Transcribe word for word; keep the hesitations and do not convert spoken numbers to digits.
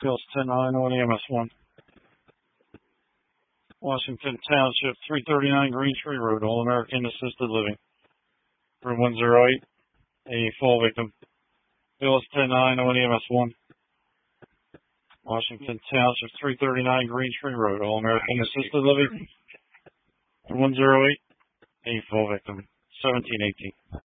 Bills ten nine on E M S one. Washington Township, three thirty-nine Green Tree Road, All American Assisted Living. Room one oh eight, a fall victim. Bills ten nine on E M S one. Washington Township, three thirty-nine Green Tree Road, All American Assisted Living. Room one oh eight, a fall victim. seventeen eighteen.